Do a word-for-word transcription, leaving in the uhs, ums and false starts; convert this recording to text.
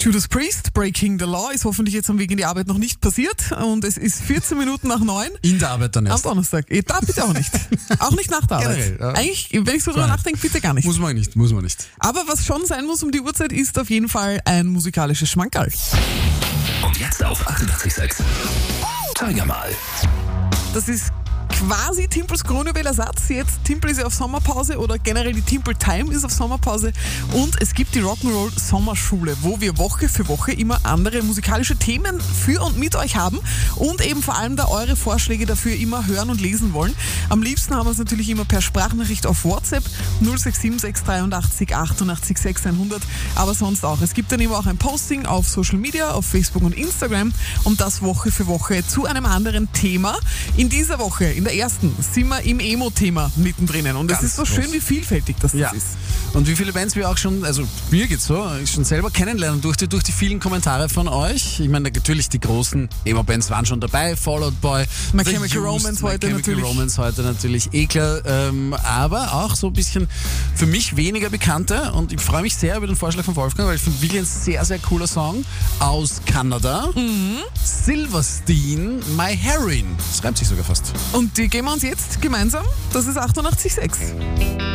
Judas Priest, Breaking the Law, ist hoffentlich jetzt am Weg in die Arbeit noch nicht passiert und es ist vierzehn Minuten nach neun. In der Arbeit dann erst. Am Donnerstag. Eh, Da bitte auch nicht. Auch nicht nach der Arbeit. Generell, ja. Eigentlich, wenn ich so drüber Nein. nachdenke, bitte gar nicht. Muss man nicht, muss man nicht. Aber was schon sein muss um die Uhrzeit, ist auf jeden Fall ein musikalisches Schmankerl. Und jetzt auf achtundachtzig Komma sechs. Tiger mal. Das ist quasi Timpels Kronjuwel-Ersatz. Jetzt Timpel ist ja auf Sommerpause oder generell die Timpel Time ist auf Sommerpause und es gibt die Rock'n'Roll Sommerschule, wo wir Woche für Woche immer andere musikalische Themen für und mit euch haben und eben vor allem da eure Vorschläge dafür immer hören und lesen wollen. Am liebsten haben wir es natürlich immer per Sprachnachricht auf WhatsApp null sechs sieben sechs dreiundachtzig achtundachtzig sechs hundert, aber sonst auch. Es gibt dann immer auch ein Posting auf Social Media, auf Facebook und Instagram und das Woche für Woche zu einem anderen Thema. In dieser Woche, in der ersten, sind wir im Emo-Thema mittendrin und es Ganz ist so groß. schön, wie vielfältig das, Ja. das ist. Und wie viele Bands wir auch schon, also mir geht's so, ich schon selber kennenlernen durfte durch die vielen Kommentare von euch. Ich meine, natürlich die großen Emo-Bands waren schon dabei, Fall Out Boy, My The Chemical Used, Romance My heute Chemical natürlich. Romance heute natürlich, eh klar, ähm, aber auch so ein bisschen für mich weniger bekannte und ich freue mich sehr über den Vorschlag von Wolfgang, weil ich finde wirklich ein sehr, sehr cooler Song aus Kanada. Mhm. Silverstein, My Heroin. Das reimt sich sogar fast. Und die geben wir uns jetzt gemeinsam. Das ist achtundachtzig Komma sechs.